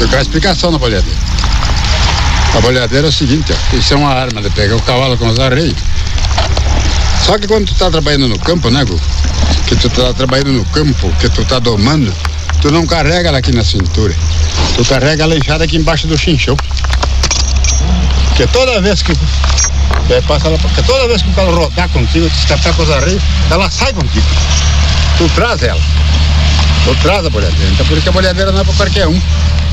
Eu quero explicação na boleadeira. A boleadeira é o seguinte, ó, isso é uma arma de pegar o cavalo com os arreios. Só que quando tu tá trabalhando no campo, né, Gu? Que tu tá trabalhando no campo, que tu tá domando, tu não carrega ela aqui na cintura. Tu carrega ela enxada aqui embaixo do chinchão. Porque toda vez que toda vez que o cavalo rodar contigo, tu escapar com os arreios, ela sai contigo. Tu traz ela. Tu traz a boleadeira. Então por isso que a boleadeira não é para qualquer um.